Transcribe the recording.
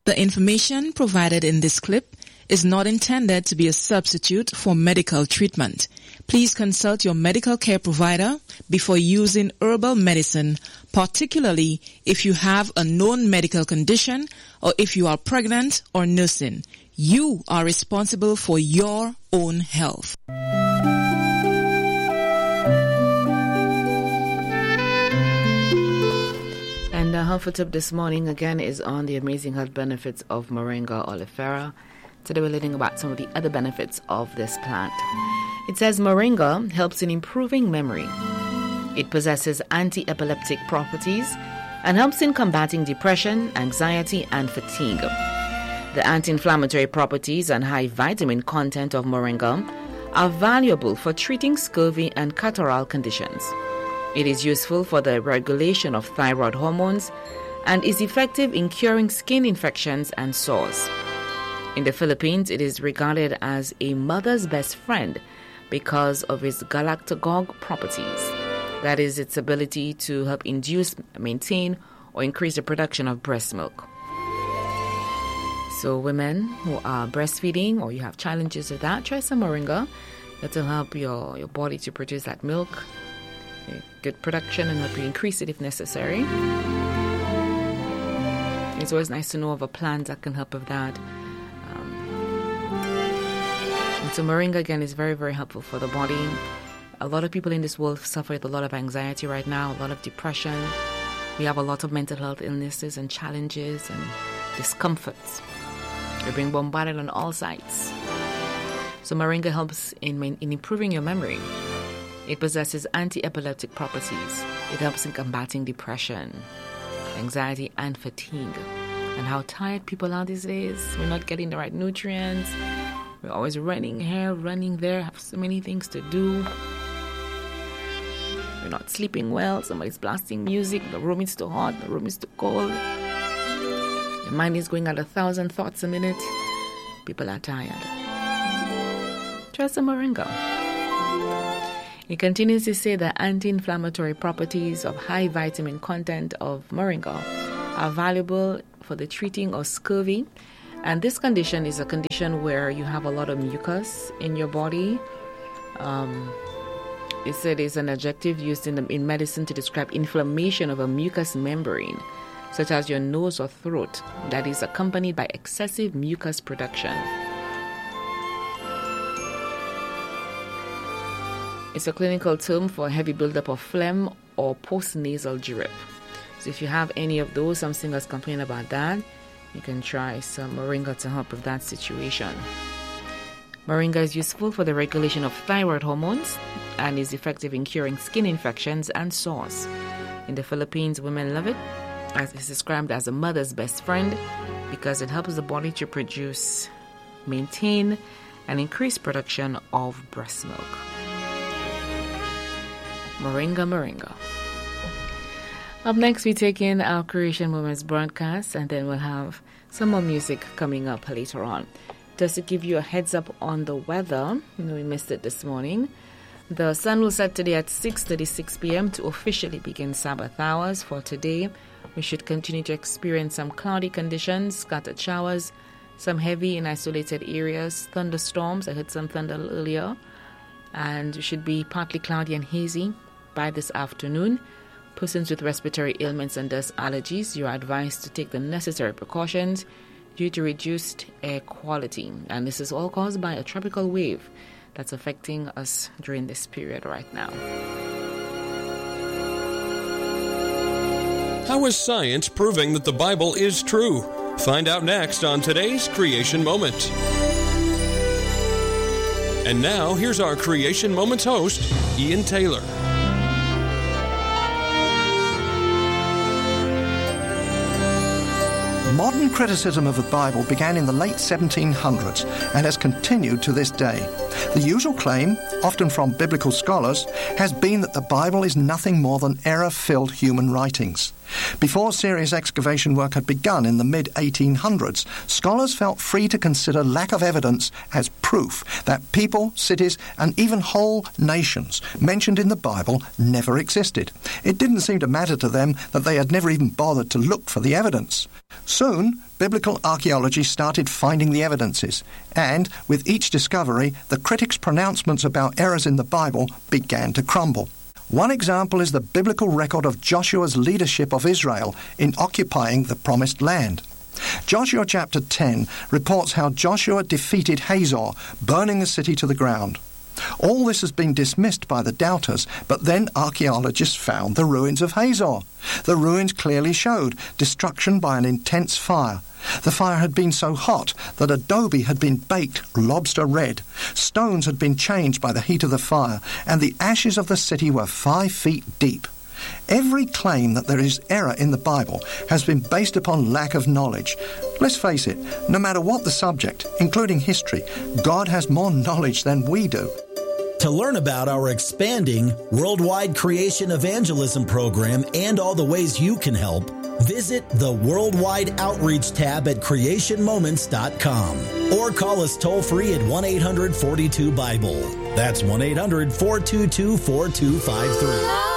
The information provided in this clip is not intended to be a substitute for medical treatment. Please consult your medical care provider before using herbal medicine, particularly if you have a known medical condition or if you are pregnant or nursing. You are responsible for your own health. And the health tip this morning again is on the amazing health benefits of Moringa oleifera. Today we're learning about some of the other benefits of this plant. It says Moringa helps in improving memory. It possesses anti-epileptic properties and helps in combating depression, anxiety, and fatigue. The anti-inflammatory properties and high vitamin content of Moringa are valuable for treating scurvy and catarrhal conditions. It is useful for the regulation of thyroid hormones and is effective in curing skin infections and sores. In the Philippines, it is regarded as a mother's best friend because of its galactagogue properties. That is, its ability to help induce, maintain, or increase the production of breast milk. So women who are breastfeeding or you have challenges with that, try some Moringa. That will help your body to produce that milk, good production, and help you increase it if necessary. It's always nice to know of a plant that can help with that. And so Moringa again is very, very helpful for the body. A lot of people in this world suffer with a lot of anxiety right now, a lot of depression. We have a lot of mental health illnesses and challenges and discomforts. We're being bombarded on all sides. So Moringa helps in improving your memory. It possesses anti-epileptic properties. It helps in combating depression, anxiety, and fatigue. And how tired people are these days. We're not getting the right nutrients. We're always running here, running there, have so many things to do. We're not sleeping well. Somebody's blasting music. The room is too hot. The room is too cold. Your mind is going at 1,000 thoughts a minute. People are tired. Try some Moringa. It continues to say the anti-inflammatory properties of high vitamin content of Moringa are valuable for the treating of scurvy. And this condition is a condition where you have a lot of mucus in your body. It said it's an adjective used in medicine to describe inflammation of a mucous membrane, such as your nose or throat, that is accompanied by excessive mucus production. It's a clinical term for heavy buildup of phlegm or postnasal drip. So if you have any of those, some singers complain about that, you can try some Moringa to help with that situation. Moringa is useful for the regulation of thyroid hormones and is effective in curing skin infections and sores. In the Philippines, women love it, as it's described as a mother's best friend because it helps the body to produce, maintain, and increase production of breast milk. Moringa, Moringa. Up next, we take in our Creation Moments broadcast, and then we'll have some more music coming up later on. Just to give you a heads up on the weather, we missed it this morning. The sun will set today at 6:36 p.m. to officially begin Sabbath hours. For today, we should continue to experience some cloudy conditions, scattered showers, some heavy and isolated areas, thunderstorms. I heard some thunder earlier. And it should be partly cloudy and hazy by this afternoon. Persons with respiratory ailments and dust allergies, you are advised to take the necessary precautions due to reduced air quality. And this is all caused by a tropical wave that's affecting us during this period right now. How is science proving that the Bible is true? Find out next on today's Creation Moment. And now, here's our Creation Moments host, Ian Taylor. Modern criticism of the Bible began in the late 1700s and has continued to this day. The usual claim, often from biblical scholars, has been that the Bible is nothing more than error-filled human writings. Before serious excavation work had begun in the mid-1800s, scholars felt free to consider lack of evidence as proof that people, cities, and even whole nations mentioned in the Bible never existed. It didn't seem to matter to them that they had never even bothered to look for the evidence. Soon, biblical archaeology started finding the evidences, and with each discovery, the critics' pronouncements about errors in the Bible began to crumble. One example is the biblical record of Joshua's leadership of Israel in occupying the Promised Land. Joshua chapter 10 reports how Joshua defeated Hazor, burning the city to the ground. All this has been dismissed by the doubters, but then archaeologists found the ruins of Hazor. The ruins clearly showed destruction by an intense fire. The fire had been so hot that adobe had been baked lobster red. Stones had been changed by the heat of the fire, and the ashes of the city were 5 feet deep. Every claim that there is error in the Bible has been based upon lack of knowledge. Let's face it, no matter what the subject, including history, God has more knowledge than we do. To learn about our expanding worldwide creation evangelism program and all the ways you can help, visit the Worldwide Outreach tab at creationmoments.com or call us toll-free at 1-800-42-BIBLE. That's 1-800-422-4253.